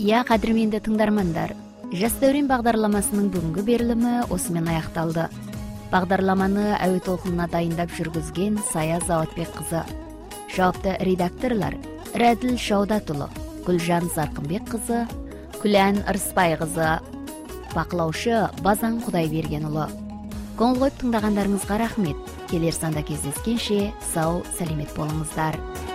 Кадырменде тыңдармандар, Жас дәурен бағдарламасының бүгінгі берілімі осымен аяқталды. Бағдарламаны әуе толқынына дайындап жүргізген Сая Заватбек қызы. Жауапты редакторлар Рәділ Шаудатұлы, Гүлжан Зарқынбек қызы, Күлән Ырыспай қызы, бақылаушы Базан Құдайбергенұлы. Көңіл қойып тыңдағандарыңызға рахмет. Келер санда кездескенше сау, сәлемет болыңыздар.